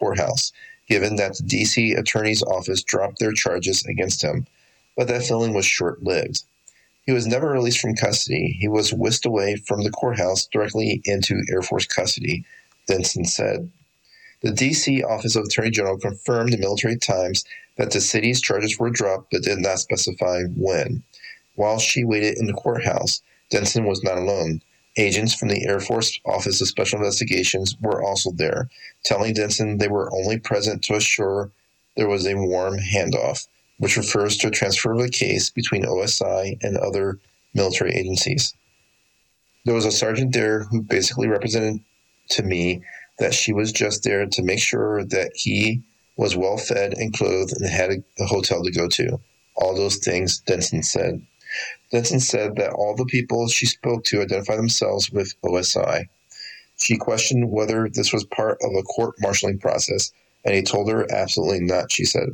courthouse, given that the D.C. Attorney's Office dropped their charges against him. But that feeling was short-lived. He was never released from custody. He was whisked away from the courthouse directly into Air Force custody, Denson said. The D.C. Office of Attorney General confirmed in Military Times that the city's charges were dropped but did not specify when. While she waited in the courthouse, Denson was not alone. Agents from the Air Force Office of Special Investigations were also there, telling Denson they were only present to assure there was a warm handoff, which refers to a transfer of the case between OSI and other military agencies. There was a sergeant there who basically represented to me that she was just there to make sure that he was well fed and clothed and had a hotel to go to. All those things, Denson said. Denson said that all the people she spoke to identified themselves with OSI. She questioned whether this was part of a court-martialing process, and he told her absolutely not, she said.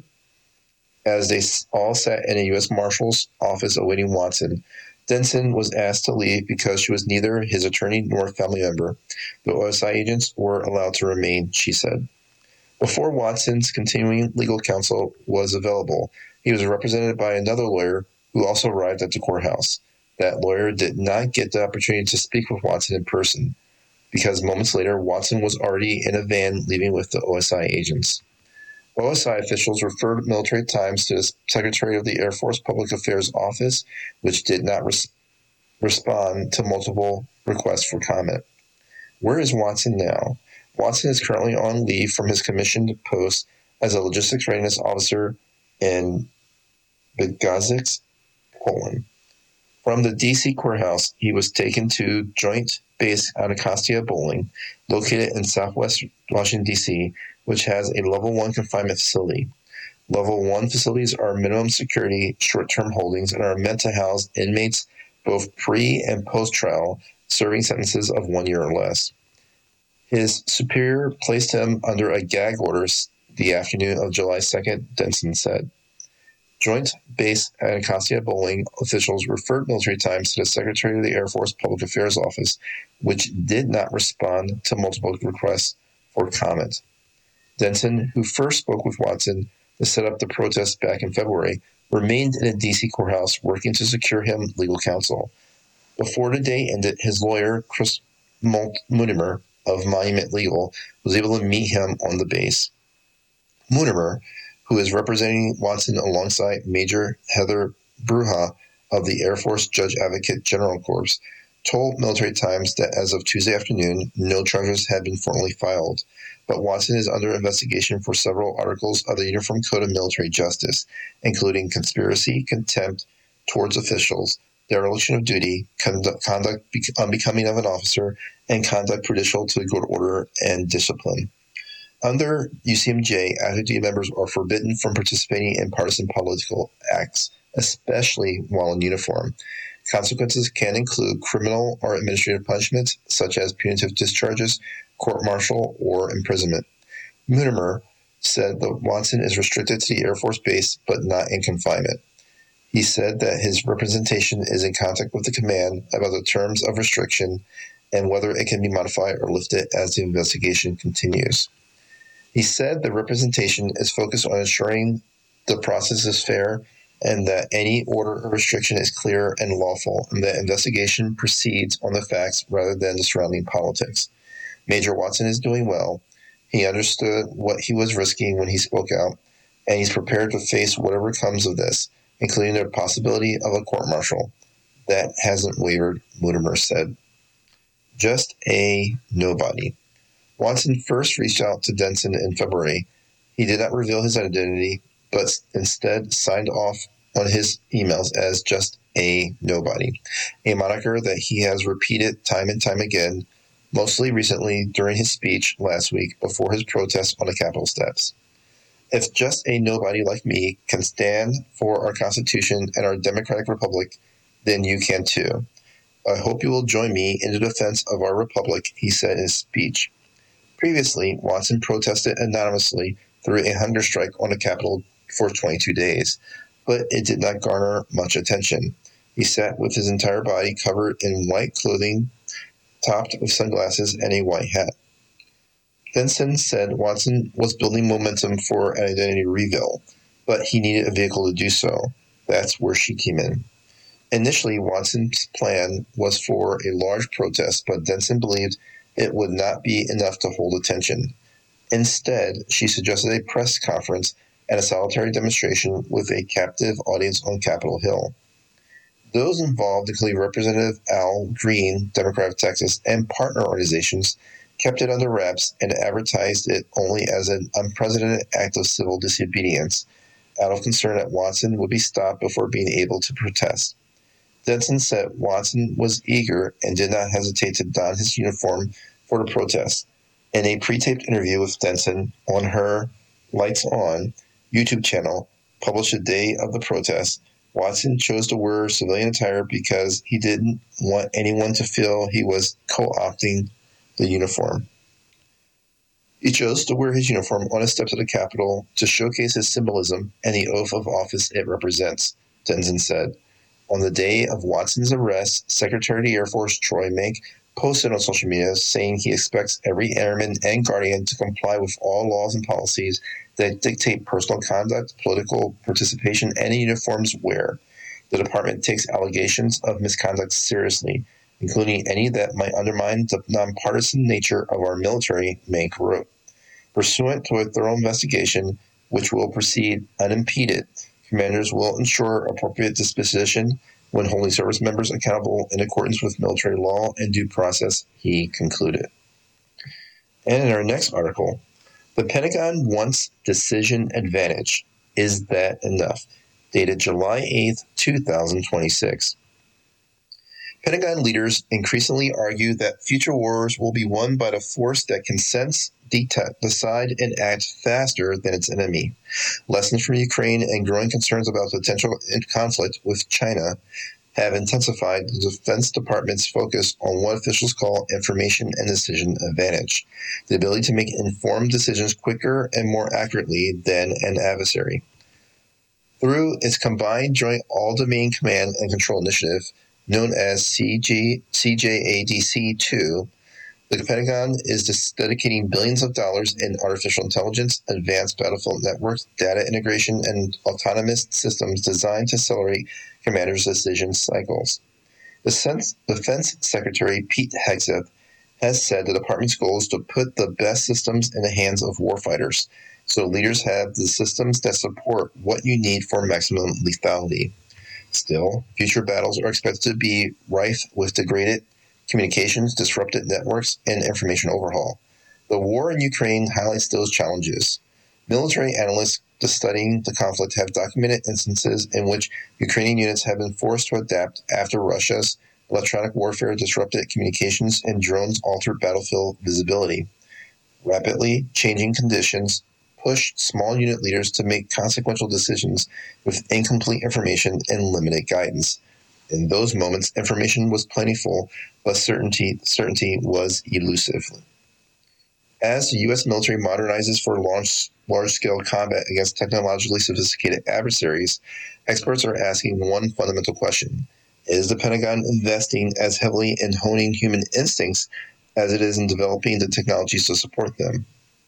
As they all sat in a U.S. Marshal's office awaiting Watson, Denson was asked to leave because she was neither his attorney nor family member. The OSI agents were allowed to remain, she said. Before Watson's continuing legal counsel was available, he was represented by another lawyer who also arrived at the courthouse. That lawyer did not get the opportunity to speak with Watson in person, because moments later, Watson was already in a van leaving with the OSI agents. OSI officials referred Military Times to the Secretary of the Air Force Public Affairs Office, which did not respond to multiple requests for comment. Where is Watson now? Watson is currently on leave from his commissioned post as a logistics readiness officer in Bydgoszcz, Poland. From the D.C. courthouse, he was taken to Joint Base Anacostia Bowling, located in southwest Washington, D.C., which has a Level 1 confinement facility. Level 1 facilities are minimum security, short-term holdings and are meant to house inmates both pre- and post-trial, serving sentences of 1 year or less. His superior placed him under a gag order the afternoon of July 2nd, Denson said. Joint Base Anacostia Bowling officials referred Military Times to the Secretary of the Air Force Public Affairs Office, which did not respond to multiple requests for comment. Denson, who first spoke with Watson to set up the protest back in February, remained in a D.C. courthouse working to secure him legal counsel. Before the day ended, his lawyer, Chris Munimer of Monument Legal, was able to meet him on the base. Munimer, who is representing Watson alongside Major Heather Bruja of the Air Force Judge Advocate General Corps, told Military Times that as of Tuesday afternoon, no charges had been formally filed, but Watson is under investigation for several articles of the Uniform Code of Military Justice, including conspiracy, contempt towards officials, dereliction of duty, conduct unbecoming of an officer, and conduct prejudicial to good order and discipline. Under UCMJ, active duty members are forbidden from participating in partisan political acts, especially while in uniform. Consequences can include criminal or administrative punishments, such as punitive discharges, court-martial, or imprisonment. Munimer said that Watson is restricted to the Air Force Base, but not in confinement. He said that his representation is in contact with the command about the terms of restriction and whether it can be modified or lifted as the investigation continues. He said the representation is focused on ensuring the process is fair and that any order or restriction is clear and lawful, and that investigation proceeds on the facts rather than the surrounding politics. Major Watson is doing well. He understood what he was risking when he spoke out, and he's prepared to face whatever comes of this, including the possibility of a court-martial. That hasn't wavered, Munimer said. Just a nobody. Watson first reached out to Denson in February. He did not reveal his identity, but instead signed off on his emails as just a nobody, a moniker that he has repeated time and time again, mostly recently during his speech last week before his protest on the Capitol steps. If just a nobody like me can stand for our Constitution and our democratic republic, then you can too. I hope you will join me in the defense of our republic, he said in his speech. Previously, Watson protested anonymously through a hunger strike on the Capitol for 22 days, but it did not garner much attention. He sat with his entire body covered in white clothing, topped with sunglasses and a white hat. Denson said Watson was building momentum for an identity reveal, but he needed a vehicle to do so. That's where she came in. Initially, Watson's plan was for a large protest, but Denson believed it would not be enough to hold attention. Instead, she suggested a press conference and a solitary demonstration with a captive audience on Capitol Hill. Those involved, including Representative Al Green, Democrat of Texas, and partner organizations, kept it under wraps and advertised it only as an unprecedented act of civil disobedience, out of concern that Watson would be stopped before being able to protest. Denson said Watson was eager and did not hesitate to don his uniform for the protest. In a pre-taped interview with Denson on her Lights On YouTube channel, published the day of the protest, Watson chose to wear civilian attire because he didn't want anyone to feel he was co-opting the uniform. He chose to wear his uniform on his steps of the Capitol to showcase his symbolism and the oath of office it represents, Denson said. On the day of Watson's arrest, Secretary of the Air Force Troy Mink posted on social media saying he expects every airman and guardian to comply with all laws and policies that dictate personal conduct, political participation, and uniforms wear. The department takes allegations of misconduct seriously, including any that might undermine the nonpartisan nature of our military, Mink wrote. Pursuant to a thorough investigation, which will proceed unimpeded, commanders will ensure appropriate disposition when holding service members accountable in accordance with military law and due process, he concluded. And in our next article, the Pentagon wants decision advantage. Is that enough? Dated July 8th, 2026. Pentagon leaders increasingly argue that future wars will be won by the force that can sense, detect, decide, and act faster than its enemy. Lessons from Ukraine and growing concerns about potential conflict with China have intensified the Defense Department's focus on what officials call information and decision advantage, the ability to make informed decisions quicker and more accurately than an adversary. Through its combined Joint All-Domain Command and Control Initiative, known as CJADC-2, the Pentagon is dedicating billions of dollars in artificial intelligence, advanced battlefield networks, data integration, and autonomous systems designed to accelerate commanders' decision cycles. The Defense Secretary Pete Hegseth has said the department's goal is to put the best systems in the hands of warfighters, so leaders have the systems that support what you need for maximum lethality. Still, future battles are expected to be rife with degraded communications, disrupted networks, and information overhaul. The war in Ukraine highlights those challenges. Military analysts studying the conflict have documented instances in which Ukrainian units have been forced to adapt after Russia's electronic warfare disrupted communications and drones altered battlefield visibility. Rapidly changing conditions pushed small unit leaders to make consequential decisions with incomplete information and limited guidance. In those moments, information was plentiful, but certainty was elusive. As the U.S. military modernizes for large-scale combat against technologically sophisticated adversaries, experts are asking one fundamental question. Is the Pentagon investing as heavily in honing human instincts as it is in developing the technologies to support them?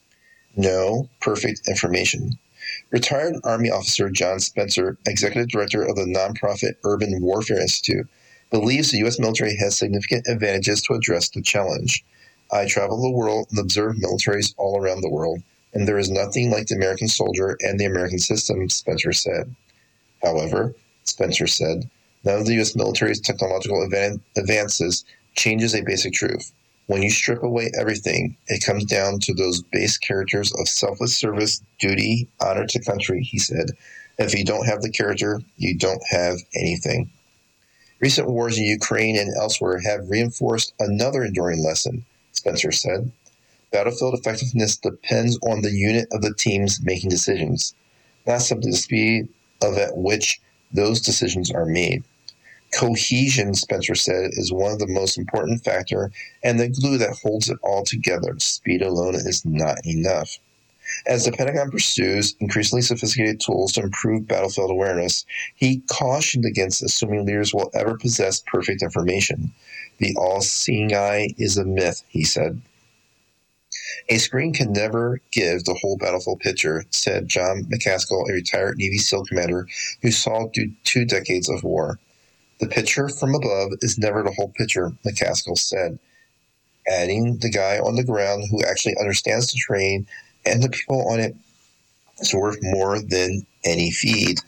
No perfect information. Retired Army officer John Spencer, executive director of the nonprofit Urban Warfare Institute, believes the U.S. military has significant advantages to address the challenge. I travel the world and observe militaries all around the world, and there is nothing like the American soldier and the American system, Spencer said. However, Spencer said, none of the U.S. military's technological advances changes a basic truth. When you strip away everything, it comes down to those base characters of selfless service, duty, honor to country, he said. If you don't have the character, you don't have anything. Recent wars in Ukraine and elsewhere have reinforced another enduring lesson, Spencer said. Battlefield effectiveness depends on the unit of the teams making decisions, not simply the speed at which those decisions are made. Cohesion, Spencer said, is one of the most important factors and the glue that holds it all together. Speed alone is not enough. As the Pentagon pursues increasingly sophisticated tools to improve battlefield awareness, he cautioned against assuming leaders will ever possess perfect information. The all-seeing eye is a myth, he said. A screen can never give the whole battlefield picture, said John McCaskill, a retired Navy SEAL commander who saw 2 decades of war. The picture from above is never the whole picture, McCaskill said, adding the guy on the ground who actually understands the terrain and the people on it is worth more than any feed.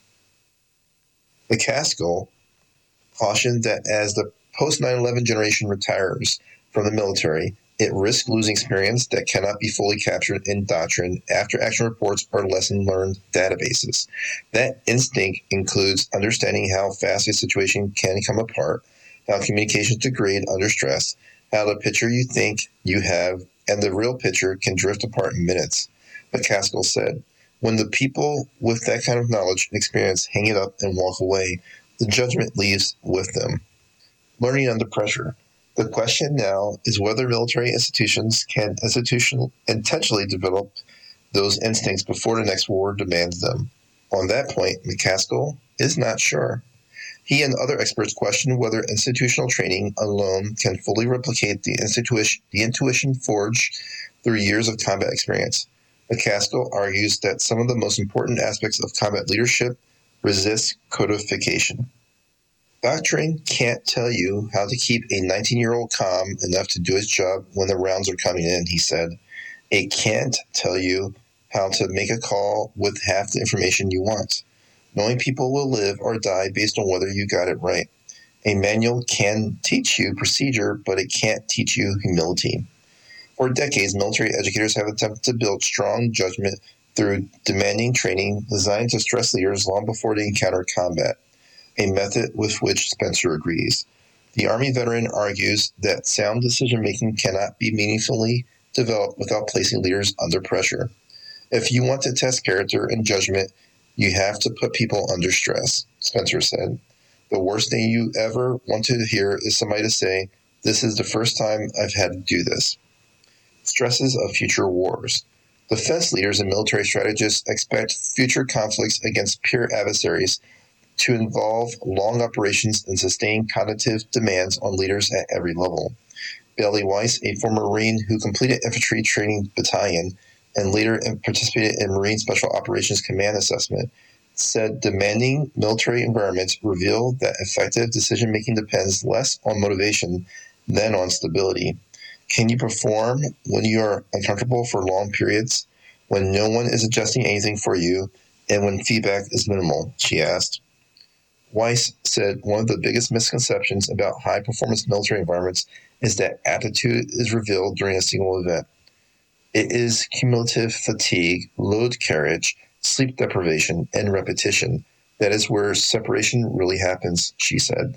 McCaskill cautioned that as the post 9/11 generation retires from the military, it risks losing experience that cannot be fully captured in doctrine, after-action reports, or lesson-learned databases. That instinct includes understanding how fast a situation can come apart, how communications degrade under stress, how the picture you think you have and the real picture can drift apart in minutes. McCaskill said, when the people with that kind of knowledge and experience hang it up and walk away, the judgment leaves with them. Learning under pressure. The question now is whether military institutions can intentionally develop those instincts before the next war demands them. On that point, McCaskill is not sure. He and other experts question whether institutional training alone can fully replicate the intuition forged through years of combat experience. McCaskill argues that some of the most important aspects of combat leadership resist codification. Doctrine can't tell you how to keep a 19-year-old calm enough to do his job when the rounds are coming in, he said. It can't tell you how to make a call with half the information you want. Knowing people will live or die based on whether you got it right. A manual can teach you procedure, but it can't teach you humility. For decades, military educators have attempted to build strong judgment through demanding training designed to stress leaders long before they encounter combat, a method with which Spencer agrees. The Army veteran argues that sound decision-making cannot be meaningfully developed without placing leaders under pressure. If you want to test character and judgment, you have to put people under stress, Spencer said. The worst thing you ever want to hear is somebody to say, this is the first time I've had to do this. Stresses of future wars. Defense leaders and military strategists expect future conflicts against peer adversaries to involve long operations and sustained cognitive demands on leaders at every level. Bailey Weiss, a former Marine who completed infantry training battalion and later participated in Marine Special Operations Command Assessment, said demanding military environments reveal that effective decision-making depends less on motivation than on stability. Can you perform when you are uncomfortable for long periods, when no one is adjusting anything for you, and when feedback is minimal, she asked. Weiss said one of the biggest misconceptions about high-performance military environments is that aptitude is revealed during a single event. It is cumulative fatigue, load carriage, sleep deprivation, and repetition. That is where separation really happens, she said.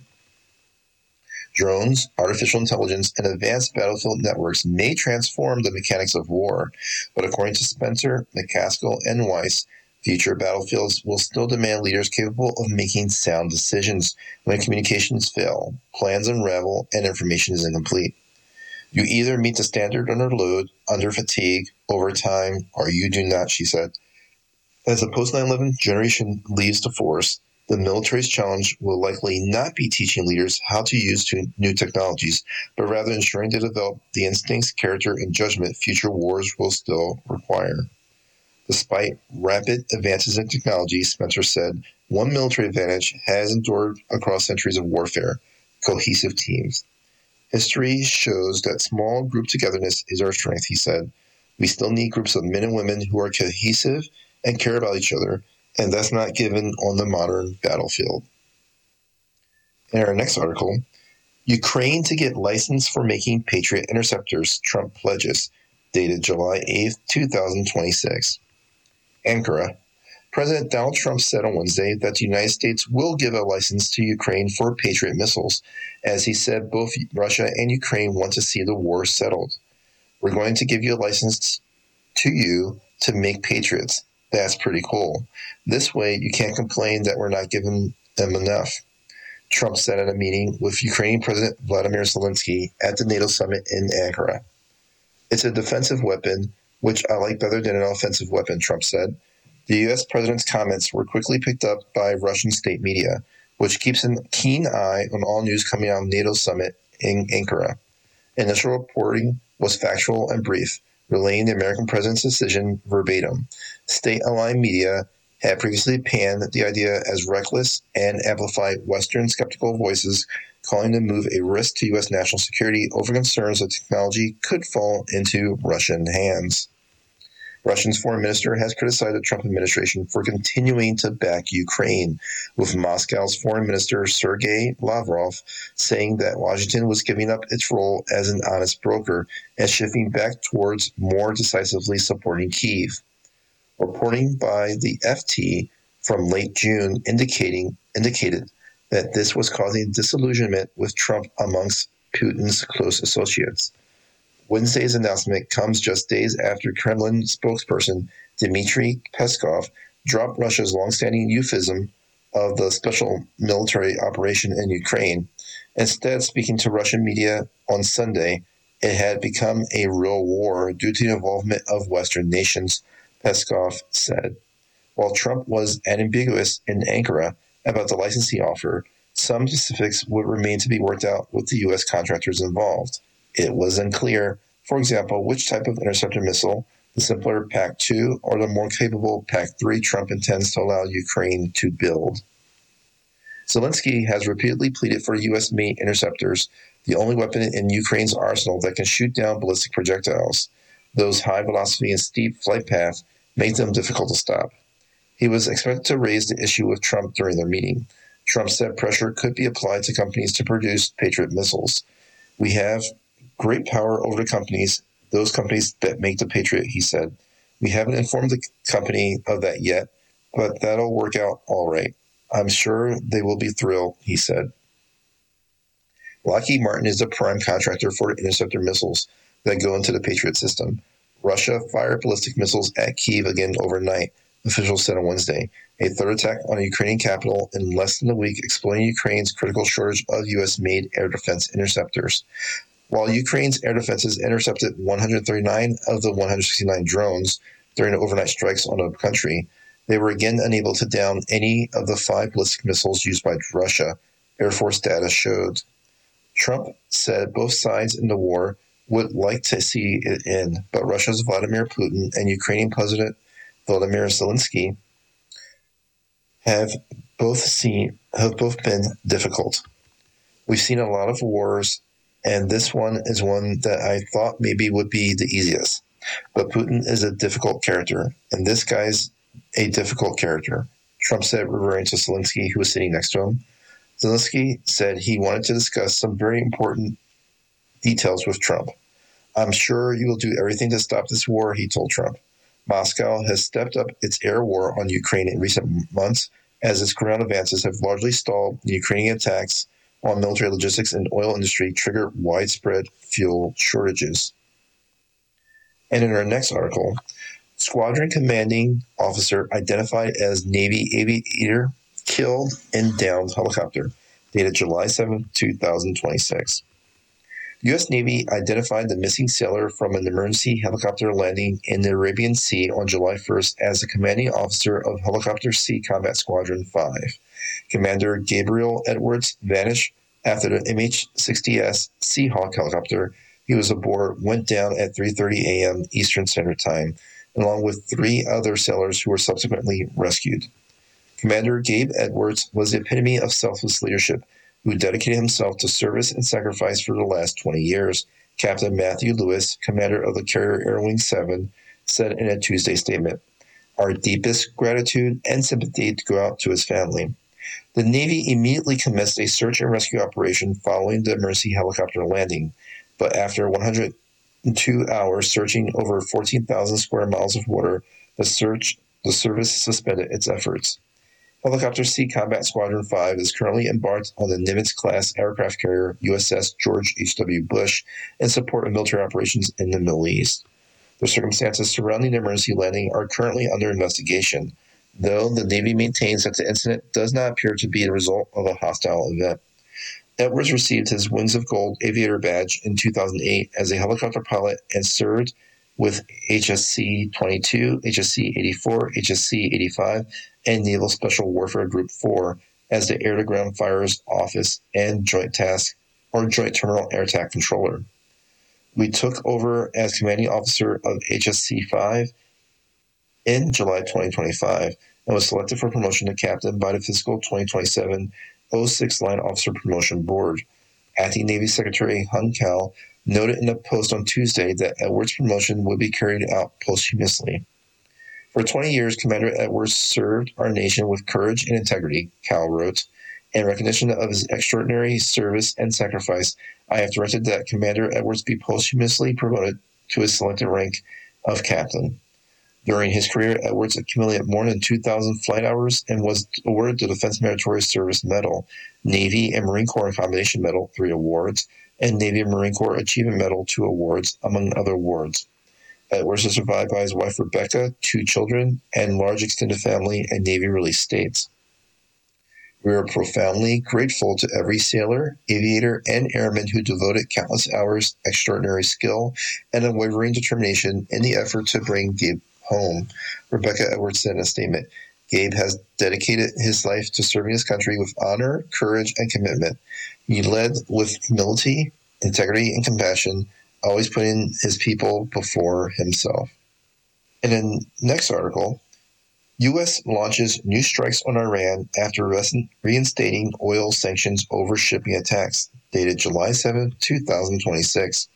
Drones, artificial intelligence, and advanced battlefield networks may transform the mechanics of war, but according to Spencer, McCaskill, and Weiss, future battlefields will still demand leaders capable of making sound decisions when communications fail, plans unravel, and information is incomplete. You either meet the standard under load, under fatigue, over time, or you do not, she said. As the post-9/11 generation leaves the force, the military's challenge will likely not be teaching leaders how to use new technologies, but rather ensuring they develop the instincts, character, and judgment future wars will still require. Despite rapid advances in technology, Spencer said, one military advantage has endured across centuries of warfare: cohesive teams. History shows that small group togetherness is our strength, he said. We still need groups of men and women who are cohesive and care about each other, and that's not given on the modern battlefield. In our next article, Ukraine to get license for making Patriot interceptors, Trump pledges, dated July 8, 2026. Ankara. President Donald Trump said on Wednesday that the United States will give a license to Ukraine for Patriot missiles, as he said both Russia and Ukraine want to see the war settled. We're going to give you a license to you to make Patriots. That's pretty cool. This way, you can't complain that we're not giving them enough, Trump said at a meeting with Ukrainian President Vladimir Zelensky at the NATO summit in Ankara. It's a defensive weapon, which I like better than an offensive weapon, Trump said. The U.S. president's comments were quickly picked up by Russian state media, which keeps a keen eye on all news coming out of NATO summit in Ankara. Initial reporting was factual and brief, relaying the American president's decision verbatim. State-aligned media had previously panned the idea as reckless and amplified Western skeptical voices, calling the move a risk to U.S. national security over concerns that technology could fall into Russian hands. Russia's foreign minister has criticized the Trump administration for continuing to back Ukraine, with Moscow's foreign minister Sergei Lavrov saying that Washington was giving up its role as an honest broker and shifting back towards more decisively supporting Kyiv. Reporting by the FT from late June indicated that this was causing disillusionment with Trump amongst Putin's close associates. Wednesday's announcement comes just days after Kremlin spokesperson Dmitry Peskov dropped Russia's longstanding euphemism of the special military operation in Ukraine. Instead, speaking to Russian media on Sunday, it had become a real war due to the involvement of Western nations, Peskov said. While Trump was ambiguous in Ankara about the licensing offer, some specifics would remain to be worked out with the U.S. contractors involved. It was unclear, for example, which type of interceptor missile, the simpler PAC-2 or the more capable PAC-3, Trump intends to allow Ukraine to build. Zelensky has repeatedly pleaded for U.S.-made interceptors, the only weapon in Ukraine's arsenal that can shoot down ballistic projectiles. Those high velocity and steep flight paths make them difficult to stop. He was expected to raise the issue with Trump during their meeting. Trump said pressure could be applied to companies to produce Patriot missiles. We have great power over the companies, those companies that make the Patriot, he said. We haven't informed the company of that yet, but that'll work out all right. I'm sure they will be thrilled, he said. Lockheed Martin is the prime contractor for interceptor missiles that go into the Patriot system. Russia fired ballistic missiles at Kyiv again overnight, officials said on Wednesday. A third attack on the Ukrainian capital in less than a week, explaining Ukraine's critical shortage of U.S.-made air defense interceptors. While Ukraine's air defenses intercepted 139 of the 169 drones during the overnight strikes on the country, they were again unable to down any of the 5 ballistic missiles used by Russia, Air Force data showed. Trump said both sides in the war would like to see it end, but Russia's Vladimir Putin and Ukrainian President Volodymyr Zelensky have both been difficult. We've seen a lot of wars, and this one is one that I thought maybe would be the easiest. But Putin is a difficult character, and this guy's a difficult character, Trump said, referring to Zelensky, who was sitting next to him. Zelensky said he wanted to discuss some very important details with Trump. I'm sure you will do everything to stop this war, he told Trump. Moscow has stepped up its air war on Ukraine in recent months as its ground advances have largely stalled the Ukrainian attacks on military logistics and oil industry trigger widespread fuel shortages. And in our next article, squadron commanding officer identified as Navy aviator killed in downed helicopter, dated July 7, 2026. U.S. Navy identified the missing sailor from an emergency helicopter landing in the Arabian Sea on July 1st as the commanding officer of Helicopter Sea Combat Squadron 5. Commander Gabriel Edwards vanished after the MH-60S Seahawk helicopter he was aboard went down at 3:30 a.m. Eastern Standard Time, along with 3 other sailors who were subsequently rescued. Commander Gabe Edwards was the epitome of selfless leadership, who dedicated himself to service and sacrifice for the last 20 years, Captain Matthew Lewis, commander of the carrier Air Wing 7, said in a Tuesday statement. Our deepest gratitude and sympathy to go out to his family. The Navy immediately commenced a search and rescue operation following the emergency helicopter landing, but after 102 hours searching over 14,000 square miles of water, the service suspended its efforts. Helicopter Sea Combat Squadron 5 is currently embarked on the Nimitz-class aircraft carrier USS George H.W. Bush in support of military operations in the Middle East. The circumstances surrounding the emergency landing are currently under investigation, though the Navy maintains that the incident does not appear to be the result of a hostile event. Edwards received his Wings of Gold aviator badge in 2008 as a helicopter pilot and served with HSC-22, HSC-84, HSC-85, and Naval Special Warfare Group 4 as the Air-to-Ground Fires Office and Joint Terminal Air Attack Controller. We took over as commanding officer of HSC-5 in July 2025 and was selected for promotion to captain by the fiscal 2027 06 Line Officer Promotion Board. Acting Navy Secretary Hung Kao noted in a post on Tuesday that Edwards' promotion would be carried out posthumously. For 20 years, Commander Edwards served our nation with courage and integrity, Kao wrote. In recognition of his extraordinary service and sacrifice, I have directed that Commander Edwards be posthumously promoted to his selected rank of captain. During his career, Edwards accumulated more than 2,000 flight hours and was awarded the Defense Meritorious Service Medal, Navy and Marine Corps Combination Medal, 3 awards, and Navy and Marine Corps Achievement Medal, 2 awards, among other awards. Edwards is survived by his wife Rebecca, 2 children, and large extended family in Navy-released states. We are profoundly grateful to every sailor, aviator, and airman who devoted countless hours, extraordinary skill, and unwavering determination in the effort to bring Gabe home, Rebecca Edwards said in a statement. Gabe has dedicated his life to serving his country with honor, courage, and commitment. He led with humility, integrity, and compassion, always putting his people before himself. In the next article, U.S. launches new strikes on Iran after reinstating oil sanctions over shipping attacks, dated July 7, 2026.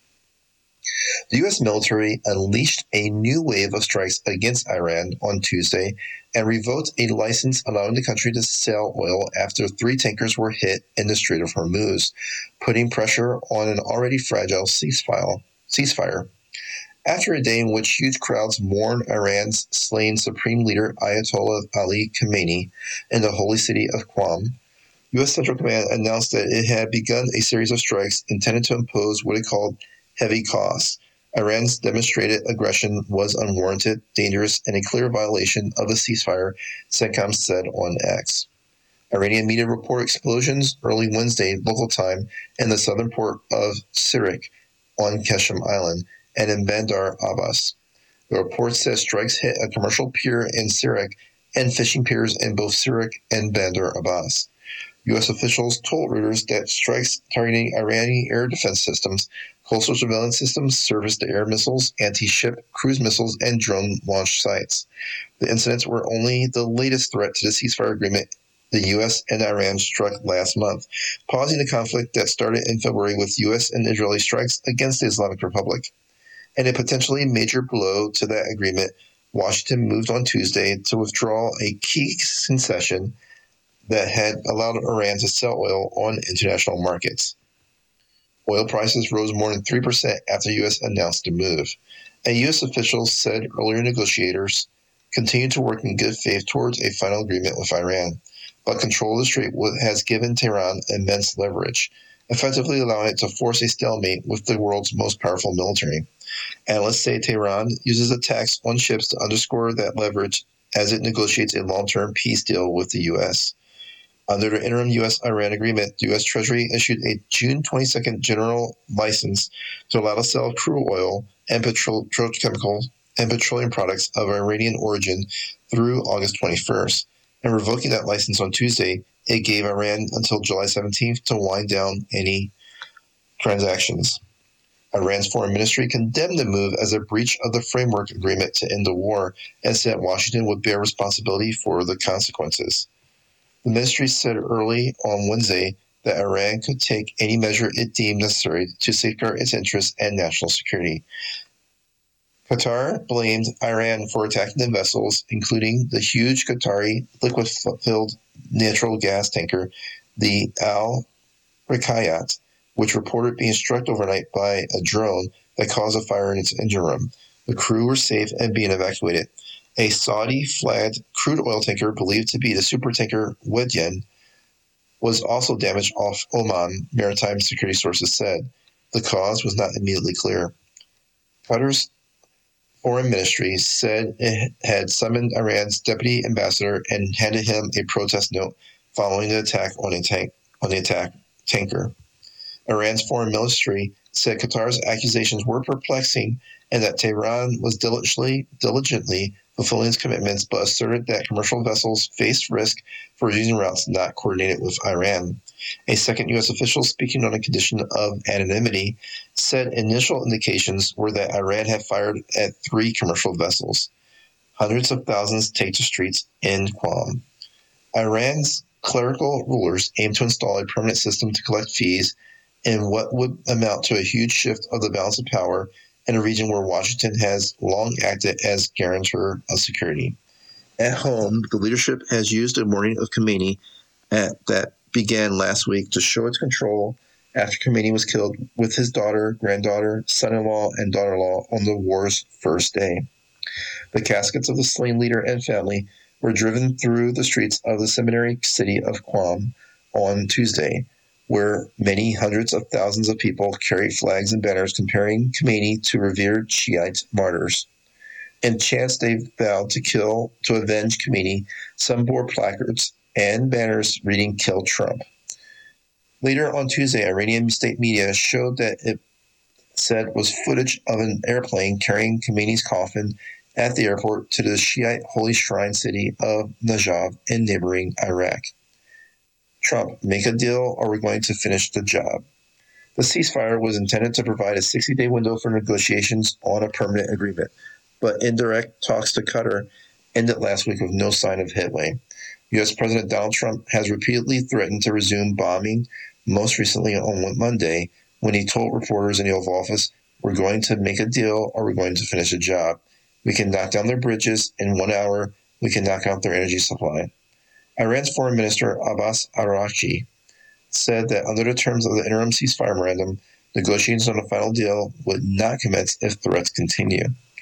The U.S. military unleashed a new wave of strikes against Iran on Tuesday and revoked a license allowing the country to sell oil after 3 tankers were hit in the Strait of Hormuz, putting pressure on an already fragile ceasefire. After a day in which huge crowds mourned Iran's slain Supreme Leader Ayatollah Ali Khamenei in the holy city of Qom, U.S. Central Command announced that it had begun a series of strikes intended to impose what it called heavy costs. Iran's demonstrated aggression was unwarranted, dangerous, and a clear violation of the ceasefire, CENTCOM said on X. Iranian media report explosions early Wednesday local time in the southern port of Sirik on Qeshm Island and in Bandar Abbas. The report says strikes hit a commercial pier in Sirik and fishing piers in both Sirik and Bandar Abbas. U.S. officials told Reuters that strikes targeting Iranian air defense systems, coastal surveillance systems, surface-to-air missiles, anti-ship cruise missiles, and drone launch sites. The incidents were only the latest threat to the ceasefire agreement the U.S. and Iran struck last month, pausing the conflict that started in February with U.S. and Israeli strikes against the Islamic Republic. In a potentially major blow to that agreement, Washington moved on Tuesday to withdraw a key concession that had allowed Iran to sell oil on international markets. Oil prices rose more than 3% after the U.S. announced the move. And U.S. officials said earlier negotiators continued to work in good faith towards a final agreement with Iran, but control of the strait has given Tehran immense leverage, effectively allowing it to force a stalemate with the world's most powerful military. Analysts say Tehran uses attacks on ships to underscore that leverage as it negotiates a long-term peace deal with the U.S. Under the interim U.S.-Iran agreement, the U.S. Treasury issued a June 22nd general license to allow the sale of crude oil and petrochemicals and petroleum products of Iranian origin through August 21st. And revoking that license on Tuesday, it gave Iran until July 17th to wind down any transactions. Iran's foreign ministry condemned the move as a breach of the framework agreement to end the war and said Washington would bear responsibility for the consequences. The ministry said early on Wednesday that Iran could take any measure it deemed necessary to safeguard its interests and national security. Qatar blamed Iran for attacking the vessels, including the huge Qatari liquid-filled natural gas tanker, the Al Rikayat, which reported being struck overnight by a drone that caused a fire in its engine room. The crew were safe and being evacuated. A Saudi-flagged crude oil tanker believed to be the supertanker Wedyen was also damaged off Oman, maritime security sources said. The cause was not immediately clear. Qatar's foreign ministry said it had summoned Iran's deputy ambassador and handed him a protest note following the attack on the tanker. Iran's foreign ministry said Qatar's accusations were perplexing and that Tehran was diligently fulfilling its commitments, but asserted that commercial vessels faced risk for using routes not coordinated with Iran. A second U.S. official, speaking on a condition of anonymity, said initial indications were that Iran had fired at 3 commercial vessels. Hundreds of thousands take to streets in Guam. Iran's clerical rulers aim to install a permanent system to collect fees in what would amount to a huge shift of the balance of power in a region where Washington has long acted as guarantor of security. At home, the leadership has used a morning of Khomeini that began last week to show its control after Khomeini was killed with his daughter, granddaughter, son-in-law, and daughter-in-law on the war's first day. The caskets of the slain leader and family were driven through the streets of the seminary city of Qom on Tuesday, where many hundreds of thousands of people carried flags and banners comparing Khomeini to revered Shiite martyrs. In chants they vowed to avenge Khomeini, some bore placards and banners reading "Kill Trump." Later on Tuesday, Iranian state media showed that it said was footage of an airplane carrying Khomeini's coffin at the airport to the Shiite holy shrine city of Najaf in neighboring Iraq. Trump, make a deal or we're going to finish the job. The ceasefire was intended to provide a 60-day window for negotiations on a permanent agreement, but indirect talks to Qatar ended last week with no sign of headway. U.S. President Donald Trump has repeatedly threatened to resume bombing, most recently on Monday when he told reporters in the Oval Office, "We're going to make a deal or we're going to finish a job. We can knock down their bridges in 1 hour. We can knock out their energy supply." Iran's Foreign Minister Abbas Araghchi said that under the terms of the interim ceasefire memorandum, negotiations on a final deal would not commence if threats continue.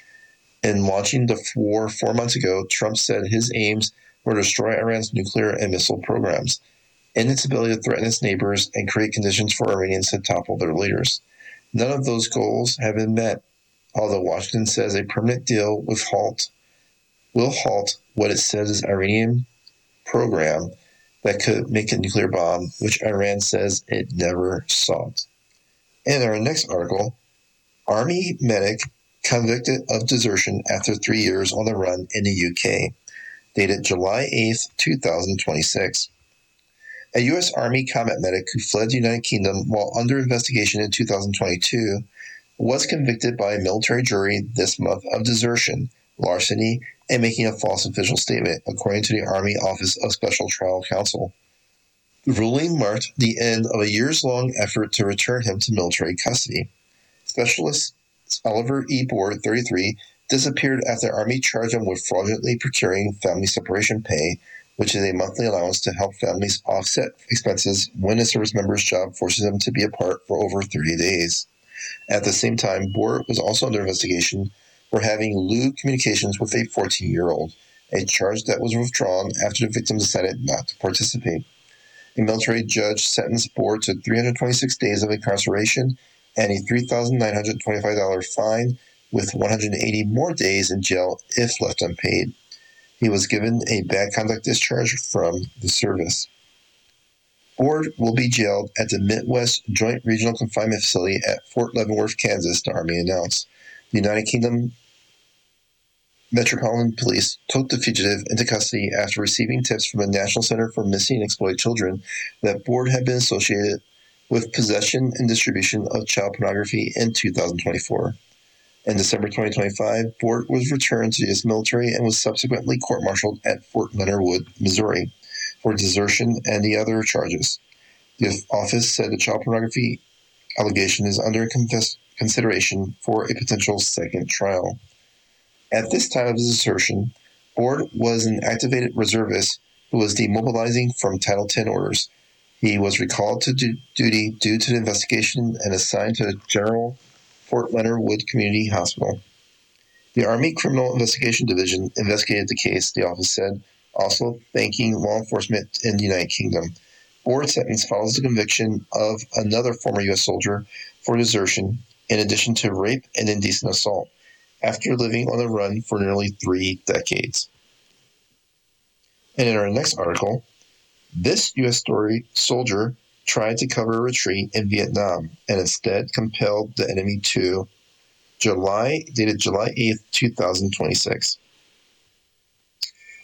In launching the war 4 months ago, Trump said his aims were to destroy Iran's nuclear and missile programs, end its ability to threaten its neighbors, and create conditions for Iranians to topple their leaders. None of those goals have been met, although Washington says a permanent deal will halt what it says is Iranian program that could make a nuclear bomb, which Iran says it never sought. In our next article, Army medic convicted of desertion after 3 years on the run in the UK, dated July 8, 2026. A U.S. Army combat medic who fled the United Kingdom while under investigation in 2022 was convicted by a military jury this month of desertion, larceny, and making a false official statement, according to the Army Office of Special Trial Counsel. The ruling marked the end of a years-long effort to return him to military custody. Specialist Oliver E. Board, 33, disappeared after the Army charged him with fraudulently procuring family separation pay, which is a monthly allowance to help families offset expenses when a service member's job forces them to be apart for over 30 days. At the same time, Board was also under investigation for having lewd communications with a 14-year-old, a charge that was withdrawn after the victim decided not to participate. A military judge sentenced Board to 326 days of incarceration and a $3,925 fine with 180 more days in jail if left unpaid. He was given a bad conduct discharge from the service. Board will be jailed at the Midwest Joint Regional Confinement Facility at Fort Leavenworth, Kansas, the Army announced. The United Kingdom Metropolitan Police took the fugitive into custody after receiving tips from the National Center for Missing and Exploited Children that Board had been associated with possession and distribution of child pornography in 2024. In December 2025, Board was returned to the U.S. military and was subsequently court-martialed at Fort Leonard Wood, Missouri, for desertion and the other charges. The office said the child pornography allegation is under consideration for a potential second trial. At this time of his desertion, Board was an activated reservist who was demobilizing from Title X orders. He was recalled to duty due to the investigation and assigned to the General Fort Leonard Wood Community Hospital. The Army Criminal Investigation Division investigated the case, the office said, also thanking law enforcement in the United Kingdom. Board's sentence follows the conviction of another former U.S. soldier for desertion, in addition to rape and indecent assault, after living on the run for nearly 3 decades. And in our next article, this U.S. soldier tried to cover a retreat in Vietnam and instead compelled the enemy to dated July 8, 2026.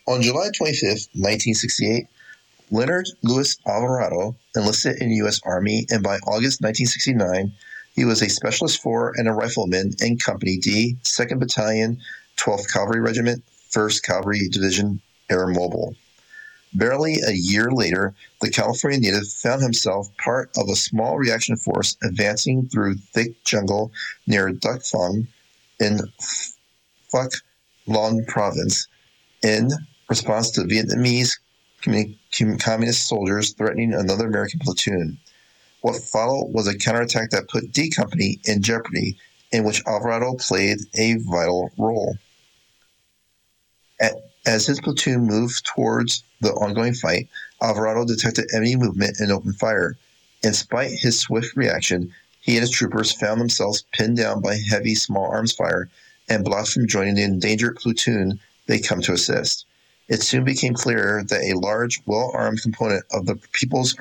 On July 25th, 1968, Leonard Louis Alvarado enlisted in the U.S. Army, and by August 1969, he was a Specialist 4 and a rifleman in Company D, 2nd Battalion, 12th Cavalry Regiment, 1st Cavalry Division, Air Mobile. Barely a year later, the California native found himself part of a small reaction force advancing through thick jungle near Duc Phong in Phuoc Long Province in response to Vietnamese communist soldiers threatening another American platoon. What followed was a counterattack that put D Company in jeopardy, in which Alvarado played a vital role. As his platoon moved towards the ongoing fight, Alvarado detected enemy movement and opened fire. In spite of his swift reaction, he and his troopers found themselves pinned down by heavy small arms fire and blocked from joining the endangered platoon they come to assist. It soon became clear that a large, well-armed component of the People's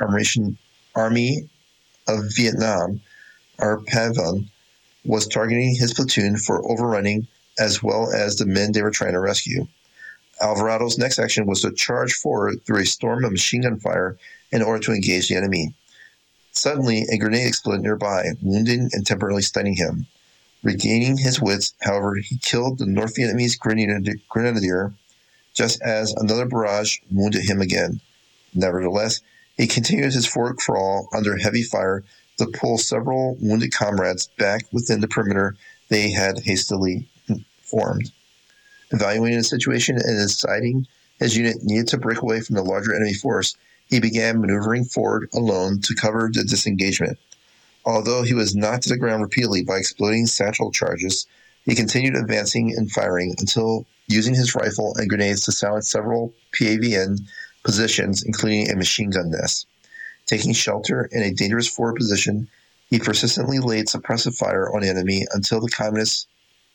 Army of Vietnam, or PAVN, was targeting his platoon for overrunning as well as the men they were trying to rescue. Alvarado's next action was to charge forward through a storm of machine gun fire in order to engage the enemy. Suddenly, a grenade exploded nearby, wounding and temporarily stunning him. Regaining his wits, however, he killed the North Vietnamese grenadier just as another barrage wounded him again. Nevertheless, he continued his forward crawl under heavy fire to pull several wounded comrades back within the perimeter they had hastily formed. Evaluating the situation and deciding his unit needed to break away from the larger enemy force, he began maneuvering forward alone to cover the disengagement. Although he was knocked to the ground repeatedly by exploding satchel charges, he continued advancing and firing until using his rifle and grenades to silence several PAVN positions, including a machine gun nest. Taking shelter in a dangerous forward position, he persistently laid suppressive fire on the enemy until the communists,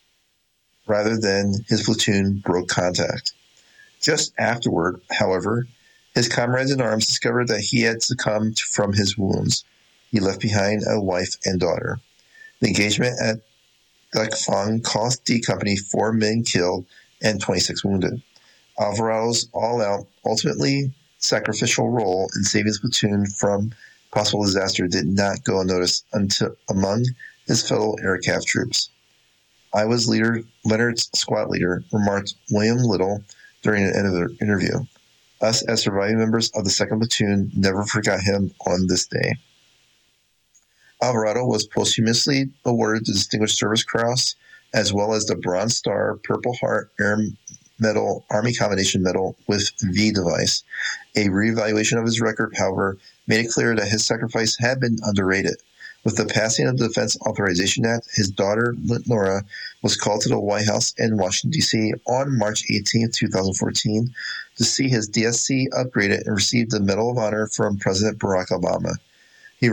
rather than his platoon, broke contact. Just afterward, however, his comrades in arms discovered that he had succumbed from his wounds. He left behind a wife and daughter. The engagement at Duc Phong cost D Company 4 men killed and 26 wounded. Alvarado's all-out, ultimately sacrificial role in saving his platoon from possible disaster did not go unnoticed among his fellow aircraft troops. Iowa's Leonard's squad leader, remarked William Little during an interview. Us, as surviving members of the 2nd Platoon, never forgot him on this day. Alvarado was posthumously awarded the Distinguished Service Cross, as well as the Bronze Star, Purple Heart, Air Medal, Army Combination Medal with V device. A reevaluation of his record, however, made it clear that his sacrifice had been underrated. With the passing of the Defense Authorization Act, his daughter, Lenora, was called to the White House in Washington, D.C. on March 18, 2014, to see his DSC upgraded and receive the Medal of Honor from President Barack Obama. His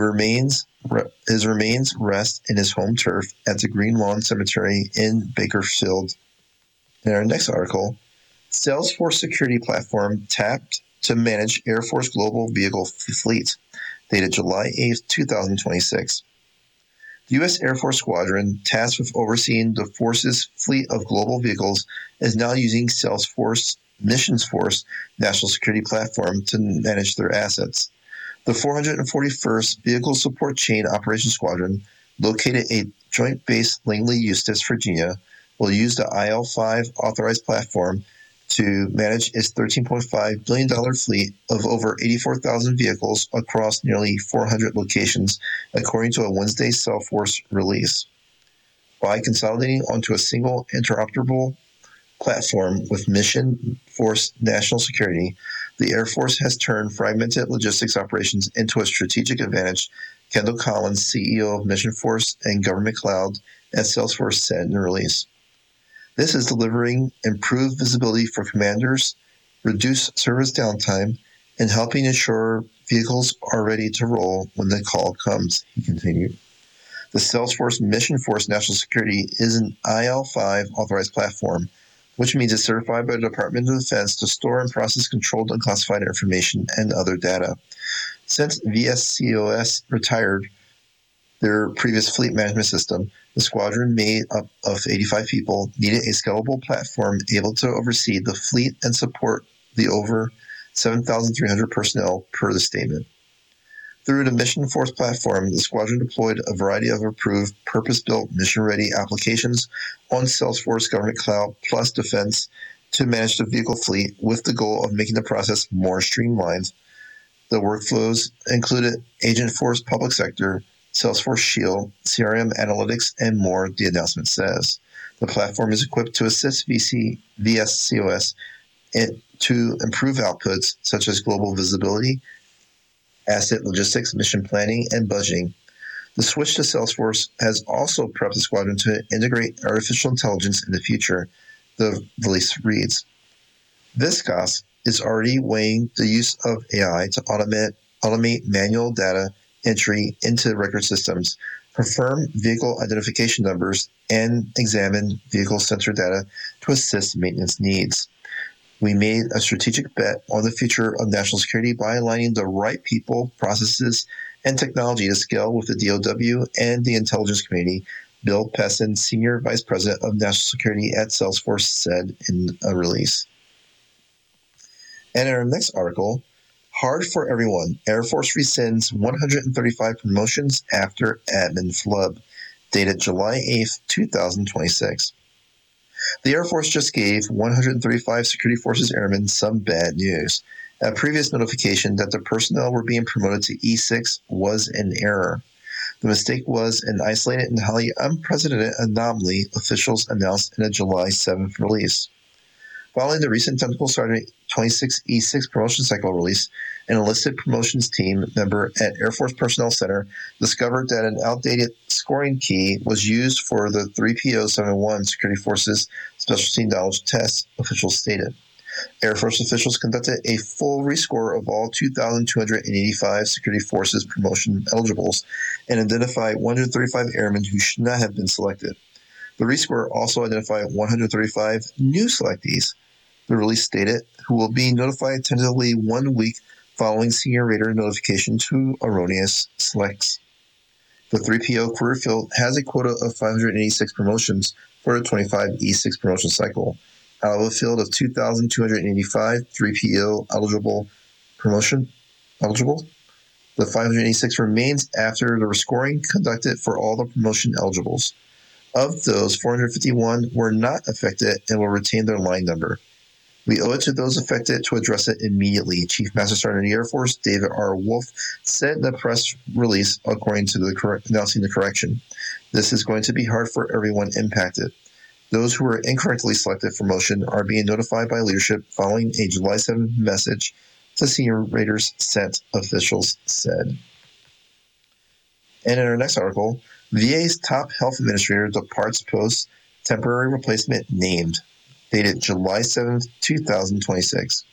remains rest in his home turf at the Green Lawn Cemetery in Bakersfield. In our next article, Salesforce security platform tapped to manage Air Force global vehicle fleet, dated July 8, 2026. The U.S. Air Force Squadron, tasked with overseeing the force's fleet of global vehicles, is now using Salesforce MissionsForce National Security Platform to manage their assets. The 441st Vehicle Support Chain Operations Squadron, located at Joint Base Langley, Eustis, Virginia, will use the IL-5 authorized platform to manage its $13.5 billion fleet of over 84,000 vehicles across nearly 400 locations, according to a Wednesday Salesforce release. By consolidating onto a single interoperable platform with MissionsForce National Security, the Air Force has turned fragmented logistics operations into a strategic advantage, Kendall Collins, CEO of MissionsForce and Government Cloud at Salesforce, said in a release. This is delivering improved visibility for commanders, reduced service downtime, and helping ensure vehicles are ready to roll when the call comes, he continued. The Salesforce MissionsForce National Security is an IL-5 authorized platform, which means it's certified by the Department of Defense to store and process controlled unclassified information and other data. Since VSCOS retired their previous fleet management system, the squadron, made up of 85 people, needed a scalable platform able to oversee the fleet and support the over 7,300 personnel per the statement. Through the Mission Force platform, the squadron deployed a variety of approved, purpose-built, mission-ready applications on Salesforce Government Cloud plus Defense to manage the vehicle fleet with the goal of making the process more streamlined. The workflows included Agentforce Public Sector, Salesforce Shield, CRM Analytics, and more, the announcement says. The platform is equipped to assist VSCOS to improve outputs such as global visibility, asset logistics, mission planning, and budgeting. The switch to Salesforce has also prepped the squadron to integrate artificial intelligence in the future, the release reads. Viscos is already weighing the use of AI to automate manual data entry into record systems, confirm vehicle identification numbers, and examine vehicle sensor data to assist maintenance needs. We made a strategic bet on the future of national security by aligning the right people, processes, and technology to scale with the DoW and the intelligence community, Bill Pessin, Senior Vice President of National Security at Salesforce, said in a release. And in our next article, hard for everyone. Air Force rescinds 135 promotions after admin flub, dated July 8, 2026. The Air Force just gave 135 Security Forces airmen some bad news. A previous notification that the personnel were being promoted to E6 was an error. The mistake was an isolated and highly unprecedented anomaly, officials announced in a July 7th release. Following the recent Technical Sergeant 26 E6 promotion cycle release, an enlisted promotions team member at Air Force Personnel Center discovered that an outdated scoring key was used for the 3PO71 Security Forces Specialty Knowledge Test, officials stated. Air Force officials conducted a full rescore of all 2,285 Security Forces promotion eligibles and identified 135 airmen who should not have been selected. The rescore also identified 135 new selectees, the release stated, who will be notified tentatively 1 week following senior rater notification to erroneous selects. The 3PO career field has a quota of 586 promotions for the 25 E6 promotion cycle. Out of a field of 2,285 3PO eligible, the 586 remains after the rescoring conducted for all the promotion eligibles. Of those, 451 were not affected and will retain their line number. We owe it to those affected to address it immediately, Chief Master Sergeant of the Air Force David R. Wolf said in the press release according to announcing the correction. This is going to be hard for everyone impacted. Those who were incorrectly selected for promotion are being notified by leadership following a July 7th message to senior raters sent, officials said. And in our next article, VA's top health administrator departs post, temporary replacement named, dated July 7, 2026.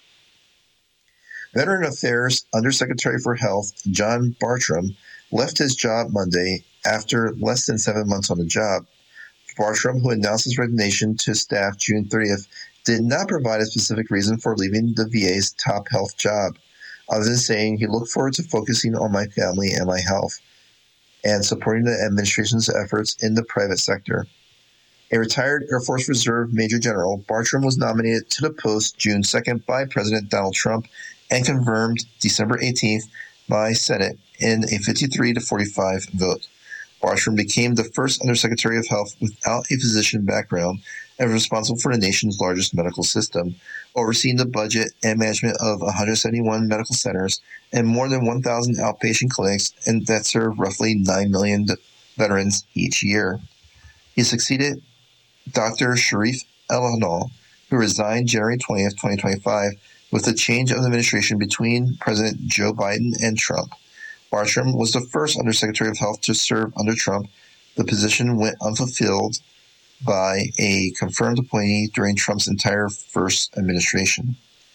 Veteran Affairs Undersecretary for Health John Bartram left his job Monday after less than 7 months on the job. Bartram, who announced his resignation to staff June 30th, did not provide a specific reason for leaving the VA's top health job, other than saying he looked forward to focusing on my family and my health and supporting the administration's efforts in the private sector. A retired Air Force Reserve Major General, Bartram was nominated to the post June 2nd by President Donald Trump and confirmed December 18th by Senate in a 53-45 vote. Bartram became the first Undersecretary of Health without a physician background and was responsible for the nation's largest medical system, overseeing the budget and management of 171 medical centers and more than 1,000 outpatient clinics that serve roughly 9 million veterans each year. He succeeded Dr. Sharif El-Hanal, who resigned January 20th, 2025, with the change of administration between President Joe Biden and Trump. Bartram was the first Undersecretary of Health to serve under Trump. The position went unfulfilled by a confirmed appointee during Trump's entire first administration.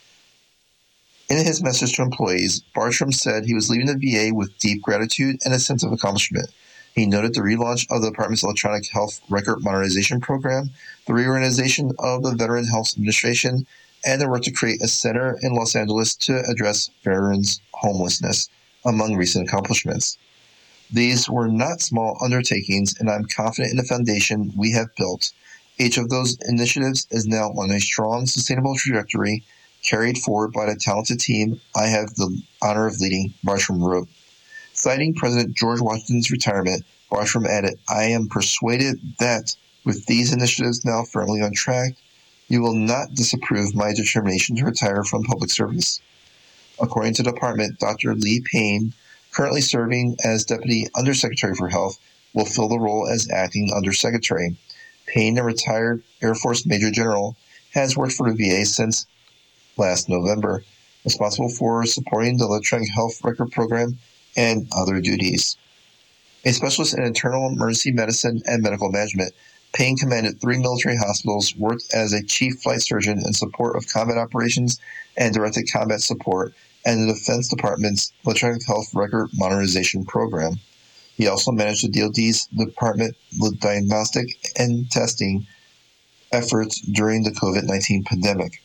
In his message to employees, Bartram said he was leaving the VA with deep gratitude and a sense of accomplishment. He noted the relaunch of the department's electronic health record modernization program, the reorganization of the Veteran Health Administration, and the work to create a center in Los Angeles to address veterans' homelessness, among recent accomplishments. These were not small undertakings, and I'm confident in the foundation we have built. Each of those initiatives is now on a strong, sustainable trajectory, carried forward by the talented team I have the honor of leading, Bartram wrote. Citing President George Washington's retirement, Bartram added, I am persuaded that, with these initiatives now firmly on track, you will not disapprove my determination to retire from public service. According to the department, Dr. Lee Payne, currently serving as Deputy Undersecretary for Health, will fill the role as Acting Undersecretary. Payne, a retired Air Force Major General, has worked for the VA since last November, responsible for supporting the electronic health record program and other duties. A specialist in internal emergency medicine and medical management, Payne commanded 3 military hospitals, worked as a chief flight surgeon in support of combat operations and directed combat support, and the Defense Department's electronic health record modernization program. He also managed the DoD's Department of Diagnostic and Testing efforts during the COVID-19 pandemic.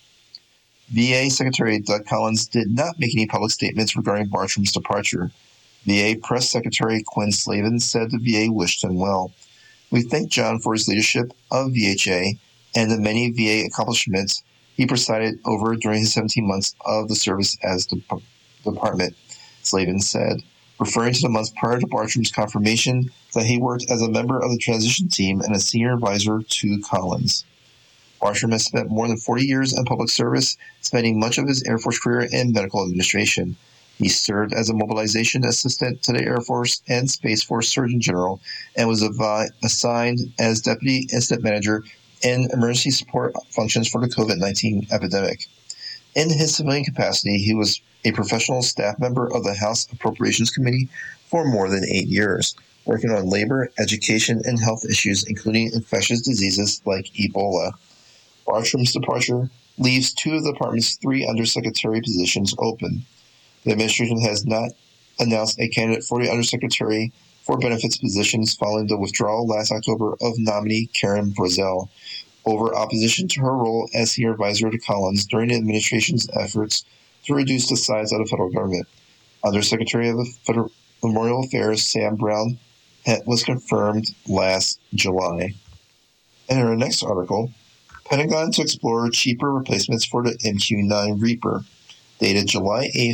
VA Secretary Doug Collins did not make any public statements regarding Bartram's departure. VA Press Secretary Quinn Slavin said the VA wished him well. We thank John for his leadership of VHA and the many VA accomplishments he presided over during his 17 months of the service as department, Slavin said, referring to the months prior to Bartram's confirmation that he worked as a member of the transition team and a senior advisor to Collins. Bartram has spent more than 40 years in public service, spending much of his Air Force career in medical administration. He served as a mobilization assistant to the Air Force and Space Force Surgeon General and was assigned as Deputy Incident Manager in emergency support functions for the COVID-19 epidemic. In his civilian capacity, he was a professional staff member of the House Appropriations Committee for more than 8 years, working on labor, education, and health issues, including infectious diseases like Ebola. Bartram's departure leaves 2 of the department's 3 undersecretary positions open. The administration has not announced a candidate for the undersecretary for benefits positions following the withdrawal last October of nominee Karen Brazel over opposition to her role as senior advisor to Collins during the administration's efforts to reduce the size of the federal government. Undersecretary of Federal Memorial Affairs Sam Brown was confirmed last July. And in our next article, Pentagon to explore cheaper replacements for the MQ-9 Reaper, dated July 8,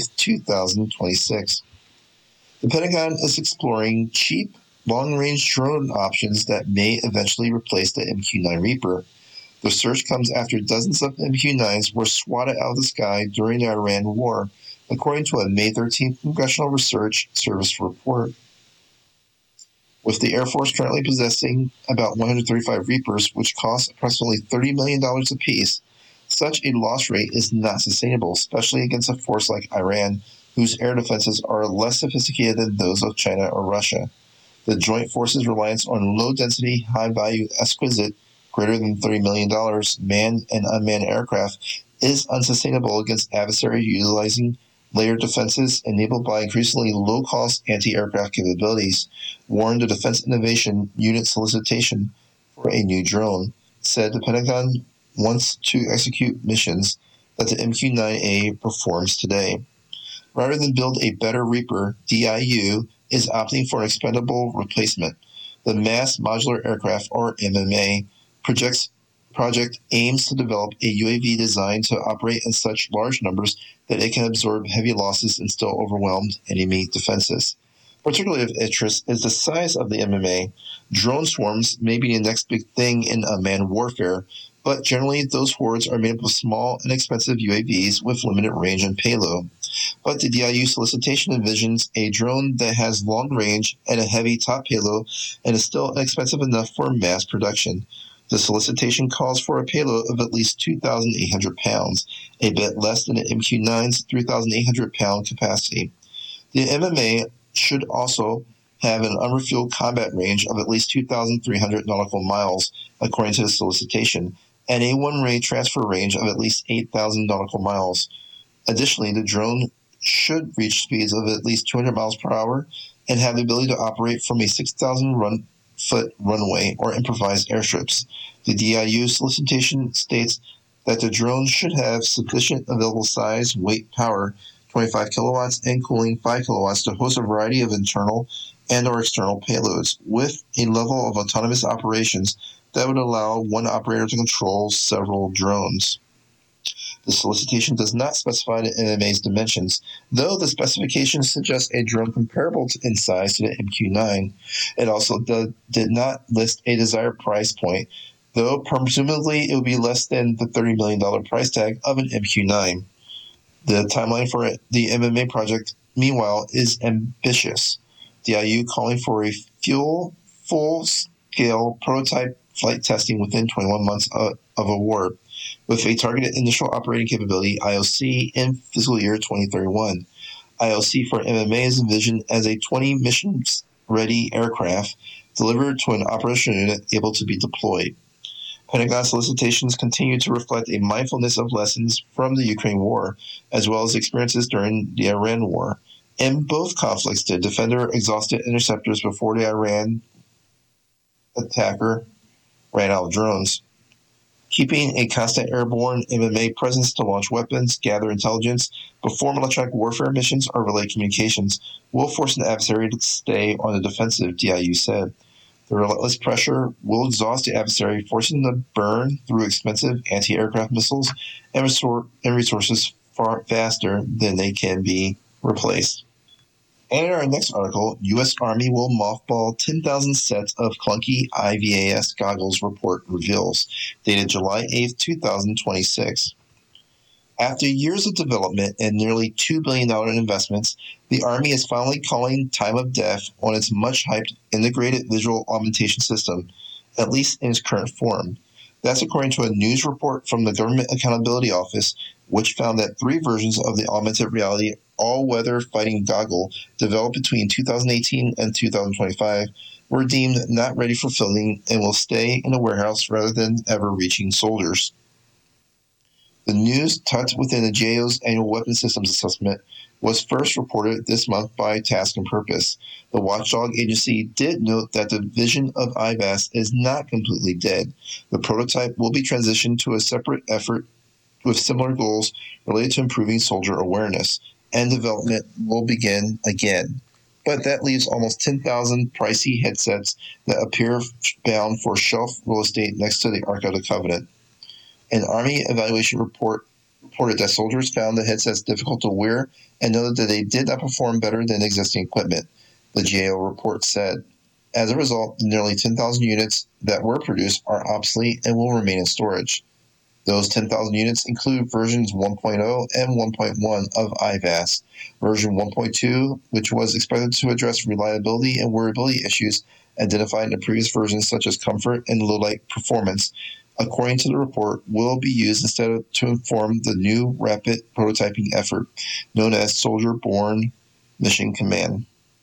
2026. The Pentagon is exploring cheap, long-range drone options that may eventually replace the MQ-9 Reaper. The search comes after dozens of MQ-9s were swatted out of the sky during the Iran war, according to a May 13th Congressional Research Service report. With the Air Force currently possessing about 135 Reapers, which cost approximately $30 million apiece, such a loss rate is not sustainable, especially against a force like Iran, whose air defenses are less sophisticated than those of China or Russia. The joint forces' reliance on low-density, high-value, exquisite, greater than $30 million manned and unmanned aircraft is unsustainable against adversaries utilizing layered defenses enabled by increasingly low-cost anti-aircraft capabilities, warned the Defense Innovation Unit solicitation for a new drone, said the Pentagon wants to execute missions that the MQ-9A performs today. Rather than build a better Reaper, DIU is opting for an expendable replacement. The Mass Modular Aircraft, or MMA, project aims to develop a UAV designed to operate in such large numbers that it can absorb heavy losses and still overwhelm enemy defenses. Particularly of interest is the size of the MMA. Drone swarms may be the next big thing in unmanned warfare, but generally those hordes are made up of small, inexpensive UAVs with limited range and payload. But the DIU solicitation envisions a drone that has long range and a heavy top payload and is still inexpensive enough for mass production. The solicitation calls for a payload of at least 2,800 pounds, a bit less than the MQ-9's 3,800-pound capacity. The MMA should also have an unrefueled combat range of at least 2,300 nautical miles, according to the solicitation, and a one-way transfer range of at least 8,000 nautical miles. Additionally, the drone should reach speeds of at least 200 miles per hour and have the ability to operate from a 6,000-foot runway or improvised airstrips. The DIU solicitation states that the drone should have sufficient available size, weight, power, 25 kilowatts, and cooling 5 kilowatts to host a variety of internal and or external payloads, with a level of autonomous operations that would allow one operator to control several drones. The solicitation does not specify the MMA's dimensions, though the specification suggests a drone comparable in size to the MQ-9. It also did not list a desired price point, though presumably it would be less than the $30 million price tag of an MQ-9. The timeline for the MMA project, meanwhile, is ambitious. DIU calling for a full-scale prototype flight testing within 21 months of award, with a targeted initial operating capability, IOC, in fiscal year 2031. IOC for MMA is envisioned as a 20-mission-ready aircraft delivered to an operational unit able to be deployed. Pentagon solicitations continue to reflect a mindfulness of lessons from the Ukraine war, as well as experiences during the Iran war. In both conflicts, the defender exhausted interceptors before the Iran attacker ran out of drones. Keeping a constant airborne MMA presence to launch weapons, gather intelligence, perform electronic warfare missions, or relay communications will force an adversary to stay on the defensive, DIU said. The relentless pressure will exhaust the adversary, forcing them to burn through expensive anti-aircraft missiles and resources far faster than they can be replaced. And in our next article, U.S. Army will mothball 10,000 sets of clunky IVAS goggles, report reveals, dated July 8, 2026. After years of development and nearly $2 billion in investments, the Army is finally calling time of death on its much-hyped integrated visual augmentation system, at least in its current form. That's according to a news report from the Government Accountability Office, which found that 3 versions of the augmented reality all-weather fighting goggle developed between 2018 and 2025 were deemed not ready for fielding and will stay in a warehouse rather than ever reaching soldiers. The news, tucked within the GAO's annual weapons systems assessment, was first reported this month by Task and Purpose. The watchdog agency did note that the vision of IVAS is not completely dead. The prototype will be transitioned to a separate effort with similar goals related to improving soldier awareness, and development will begin again. But that leaves almost 10,000 pricey headsets that appear bound for shelf real estate next to the Ark of the Covenant. An Army evaluation report reported that soldiers found the headsets difficult to wear and noted that they did not perform better than existing equipment, the GAO report said. As a result, the nearly 10,000 units that were produced are obsolete and will remain in storage. Those 10,000 units include versions 1.0 and 1.1 of IVAS. Version 1.2, which was expected to address reliability and wearability issues identified in the previous versions such as comfort and low-light performance, according to the report, will be used instead to inform the new rapid prototyping effort known as Soldier-Borne Mission Command.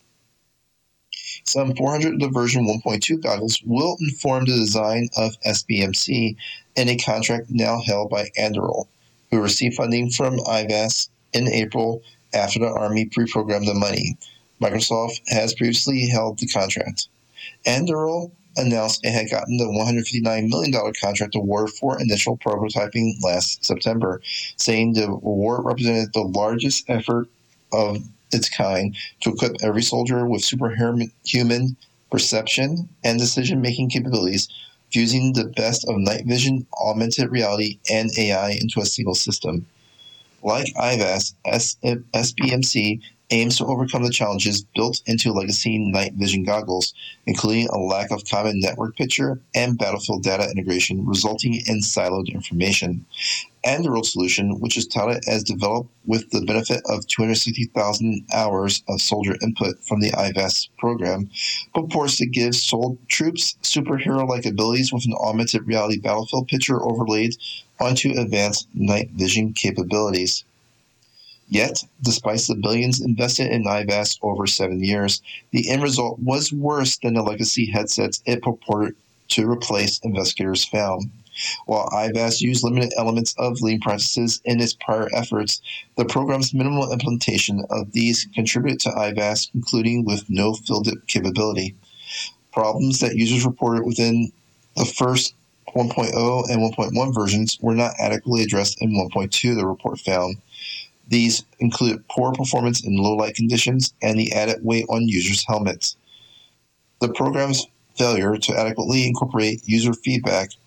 Some 400 of the version 1.2 goggles will inform the design of SBMC in a contract now held by Anduril, who received funding from IVAS in April after the Army pre-programmed the money. Microsoft has previously held the contract. Anduril announced it had gotten the $159 million contract award for initial prototyping last September, saying the award represented the largest effort of its kind to equip every soldier with superhuman perception and decision-making capabilities, fusing the best of night vision, augmented reality, and AI into a single system. Like IVAS, SBMC aims to overcome the challenges built into legacy night vision goggles, including a lack of common network picture and battlefield data integration, resulting in siloed information. Anduril solution, which is touted as developed with the benefit of 260,000 hours of soldier input from the IVAS program, purports to give troops superhero-like abilities with an augmented reality battlefield picture overlaid onto advanced night vision capabilities. Yet, despite the billions invested in IVAS over 7 years, the end result was worse than the legacy headsets it purported to replace, investigators found. While IVAS used limited elements of lean practices in its prior efforts, the program's minimal implementation of these contributed to IVAS concluding with no fielded capability. Problems that users reported within the first 1.0 and 1.1 versions were not adequately addressed in 1.2, the report found. These include poor performance in low-light conditions and the added weight on users' helmets. The program's failure to adequately incorporate user feedback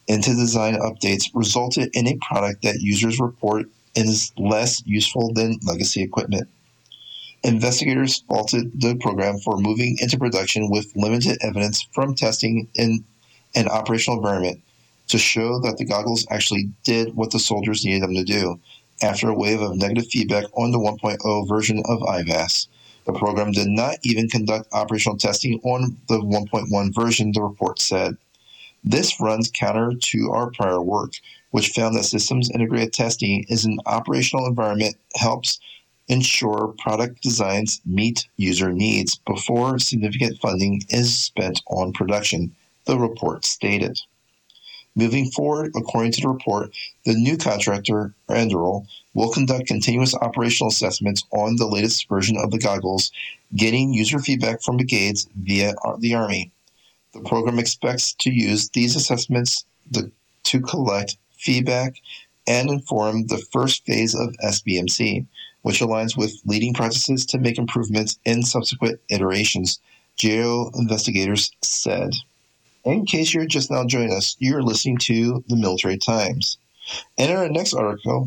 into design updates resulted in a product that users report is less useful than legacy equipment. Investigators faulted the program for moving into production with limited evidence from testing in an operational environment to show that the goggles actually did what the soldiers needed them to do after a wave of negative feedback on the 1.0 version of IVAS. The program did not even conduct operational testing on the 1.1 version, the report said. This runs counter to our prior work, which found that systems integrated testing in an operational environment helps ensure product designs meet user needs before significant funding is spent on production, the report stated. Moving forward, according to the report, the new contractor, Anduril, will conduct continuous operational assessments on the latest version of the goggles, getting user feedback from brigades via the Army. The program expects to use these assessments to collect feedback and inform the first phase of SBMC, which aligns with leading practices to make improvements in subsequent iterations, GAO investigators said. In case you're just now joining us, you're listening to the Military Times. In our next article,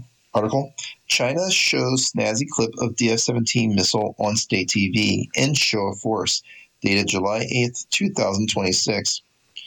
China shows snazzy clip of DF-17 missile on state TV in show of force, dated July 8, 2026.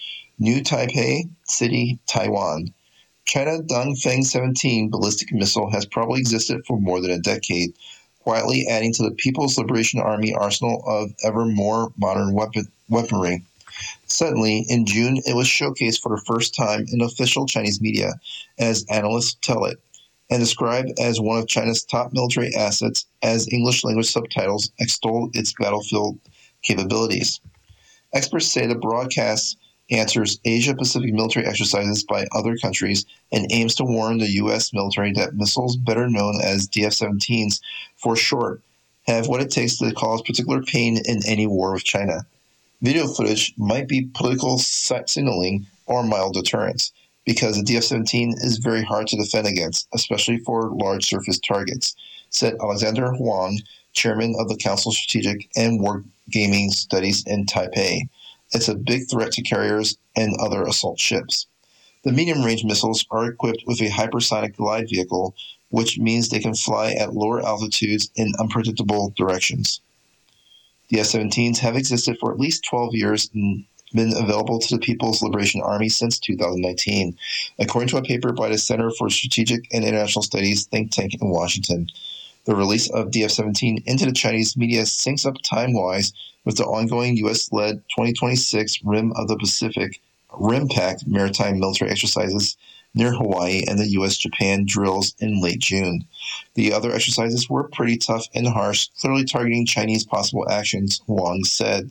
New Taipei City, Taiwan. China Dongfeng 17 ballistic missile has probably existed for more than a decade, quietly adding to the People's Liberation Army arsenal of ever more modern weaponry. Suddenly, in June, it was showcased for the first time in official Chinese media, as analysts tell it, and described as one of China's top military assets as English-language subtitles extol its battlefield capabilities. Experts say the broadcast answers Asia-Pacific military exercises by other countries and aims to warn the U.S. military that missiles, better known as DF-17s for short, have what it takes to cause particular pain in any war with China. Video footage might be political signaling or mild deterrence, because the DF-17 is very hard to defend against, especially for large surface targets, said Alexander Huang, chairman of the Council of Strategic and Wargaming Studies in Taipei. It's a big threat to carriers and other assault ships. The medium-range missiles are equipped with a hypersonic glide vehicle, which means they can fly at lower altitudes in unpredictable directions. The F-17s have existed for at least 12 years and been available to the People's Liberation Army since 2019, according to a paper by the Center for Strategic and International Studies think tank in Washington. The release of DF-17 into the Chinese media syncs up time-wise with the ongoing U.S.-led 2026 Rim of the Pacific RIMPAC maritime military exercises near Hawaii and the U.S.-Japan drills in late June. The other exercises were pretty tough and harsh, clearly targeting Chinese possible actions, Huang said.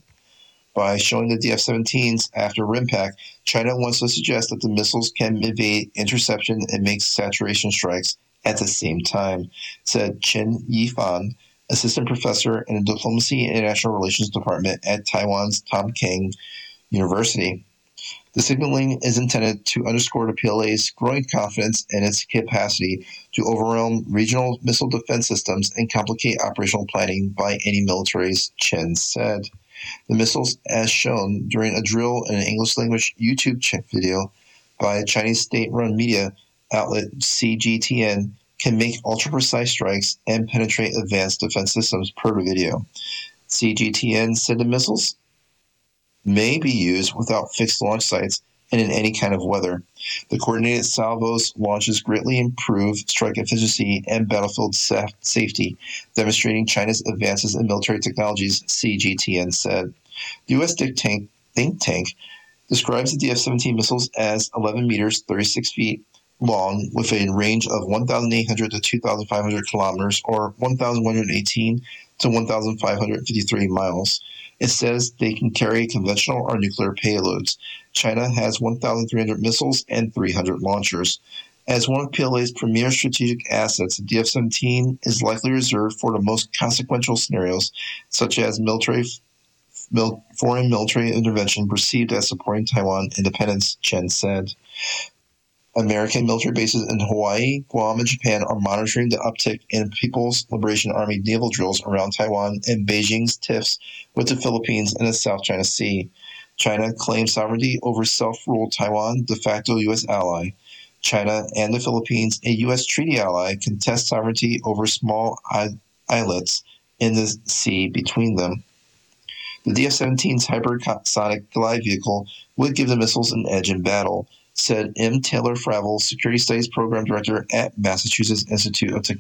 By showing the DF-17s after RIMPAC, China wants to suggest that the missiles can evade interception and make saturation strikes at the same time, said Chen Yifan, assistant professor in the Diplomacy and International Relations Department at Taiwan's Tamkang University. The signaling is intended to underscore the PLA's growing confidence in its capacity to overwhelm regional missile defense systems and complicate operational planning by any militaries, Chen said. The missiles, as shown during a drill in an English-language YouTube video by Chinese state-run media outlet CGTN, can make ultra-precise strikes and penetrate advanced defense systems per the video. CGTN said the missiles may be used without fixed launch sites and in any kind of weather. The coordinated salvos launches greatly improve strike efficiency and battlefield safety, demonstrating China's advances in military technologies, CGTN said. The U.S. think tank describes the DF-17 missiles as 11 meters, 36 feet long, with a range of 1,800 to 2,500 kilometers, or 1,118 to 1,553 miles. It says they can carry conventional or nuclear payloads. China has 1,300 missiles and 300 launchers. As one of PLA's premier strategic assets, the DF-17 is likely reserved for the most consequential scenarios, such as foreign military intervention perceived as supporting Taiwan independence, Chen said. American military bases in Hawaii, Guam, and Japan are monitoring the uptick in People's Liberation Army naval drills around Taiwan and Beijing's tiffs with the Philippines and the South China Sea. China claims sovereignty over self-ruled Taiwan, de facto U.S. ally. China and the Philippines, a U.S. treaty ally, contest sovereignty over small islets in the sea between them. The DF-17's hypersonic glide vehicle would give the missiles an edge in battle, said M. Taylor Fravel, Security Studies Program Director at Massachusetts Institute of Technology.